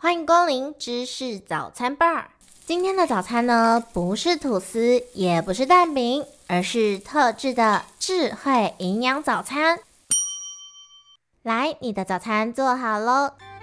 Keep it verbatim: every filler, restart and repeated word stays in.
欢迎光临知识早餐 bar。今天的早餐呢，不是吐司，也不是蛋饼，而是特制的智慧营养早餐。来，你的早餐做好咯，